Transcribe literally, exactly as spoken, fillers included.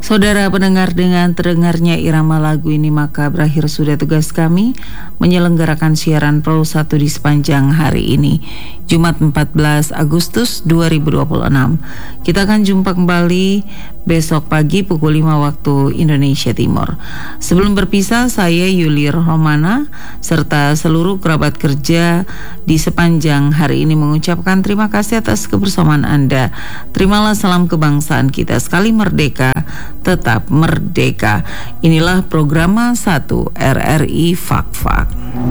Saudara pendengar, dengan terdengarnya irama lagu ini maka berakhir sudah tugas kami menyelenggarakan siaran Pro satu di sepanjang hari ini, Jumat empat belas Agustus dua ribu dua puluh enam. Kita akan jumpa kembali besok pagi pukul lima waktu Indonesia Timur. Sebelum berpisah, saya Yuli Romana serta seluruh kerabat kerja di sepanjang hari ini mengucapkan terima kasih atas kebersamaan Anda. Terimalah salam kebangsaan kita, sekali merdeka tetap merdeka. Inilah program satu R R I Fak Fak.